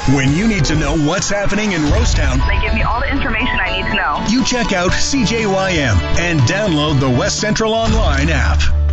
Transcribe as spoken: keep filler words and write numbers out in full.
When you need to know what's happening in Rosetown, They give me all the information I need to know. you check out C J Y M and download the West Central Online app.